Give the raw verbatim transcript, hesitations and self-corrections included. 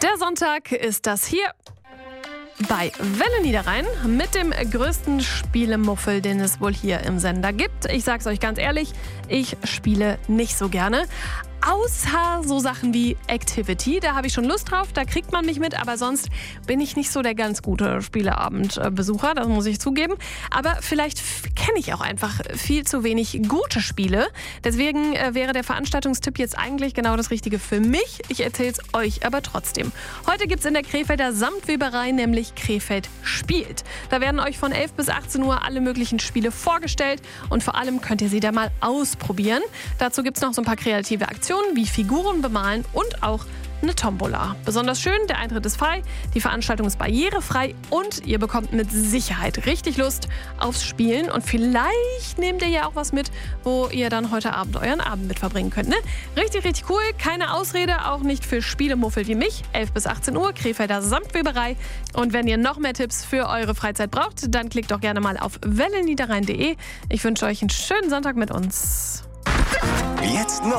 Der Sonntag ist das hier bei Welle Niederrhein mit dem größten Spielemuffel, den es wohl hier im Sender gibt. Ich sag's euch ganz ehrlich, ich spiele nicht so gerne. Außer so Sachen wie Activity, da habe ich schon Lust drauf, da kriegt man mich mit, aber sonst bin ich nicht so der ganz gute Spieleabendbesucher, das muss ich zugeben. Aber vielleicht kenne ich auch einfach viel zu wenig gute Spiele. Deswegen wäre der Veranstaltungstipp jetzt eigentlich genau das Richtige für mich. Ich erzähle es euch aber trotzdem. Heute gibt es in der Krefelder Samtweberei nämlich Krefeld spielt. Da werden euch von elf bis achtzehn Uhr alle möglichen Spiele vorgestellt und vor allem könnt ihr sie da mal ausprobieren. Dazu gibt es noch so ein paar kreative Aktionen wie Figuren bemalen und auch eine Tombola. Besonders schön, der Eintritt ist frei, die Veranstaltung ist barrierefrei und ihr bekommt mit Sicherheit richtig Lust aufs Spielen. Und vielleicht nehmt ihr ja auch was mit, wo ihr dann heute Abend euren Abend mit verbringen könnt. Ne? Richtig, richtig cool. Keine Ausrede, auch nicht für Spielemuffel wie mich. elf bis achtzehn Uhr, Krefelder Samtweberei. Und wenn ihr noch mehr Tipps für eure Freizeit braucht, dann klickt doch gerne mal auf welle niederrhein punkt de. Ich wünsche euch einen schönen Sonntag mit uns. Jetzt neu.